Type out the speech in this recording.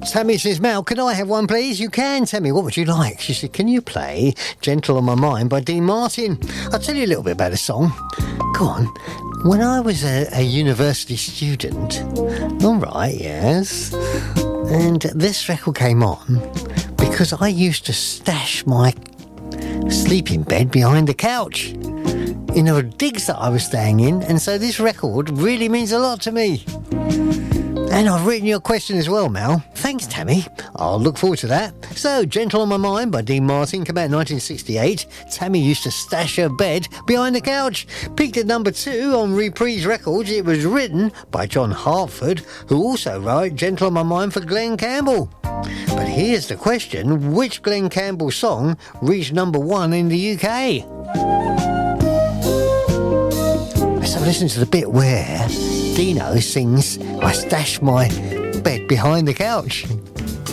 Tammy says, Mel, can I have one, please? You can, Tammy. What would you like? She said, can you play Gentle on My Mind by Dean Martin? I'll tell you a little bit about the song. Go on. When I was a university student, all right, yes, and this record came on because I used to stash my sleeping bed behind the couch in the digs that I was staying in, and so this record really means a lot to me. And I've written your question as well, Mel. Thanks, Tammy. I'll look forward to that. So, Gentle on My Mind by Dean Martin came out in 1968. Tammy used to stash her bed behind the couch. Peaked at number 2 on Reprise Records. It was written by John Hartford, who also wrote Gentle on My Mind for Glenn Campbell. But here's the question. Which Glenn Campbell song reached number 1 in the UK? Let's have a listen to the bit where Dino sings, I stash my bed behind the couch.